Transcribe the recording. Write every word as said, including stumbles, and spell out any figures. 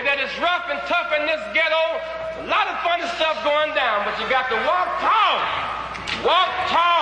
that it's rough and tough in this ghetto. A lot of funny stuff going down, but you got to walk tall. Walk tall.